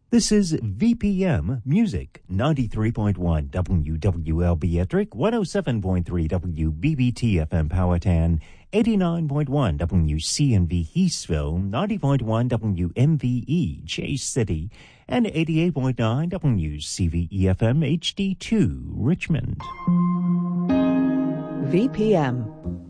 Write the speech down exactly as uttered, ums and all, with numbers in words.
This is V P M Music, ninety-three point one W W L B Ettrick, one oh seven point three W B B T F M Powhatan, eighty-nine point one W C N V Eastville, ninety point one W M V E Chase City, and eighty-eight point nine W C V E F M H D two Richmond. V P M.